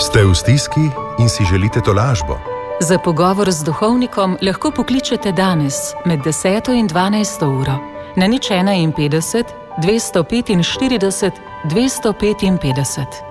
Ste v stiski in si želite tolažbo? Za pogovor z duhovnikom lahko pokličete danes med 10. in 12. uro na 051 245 255.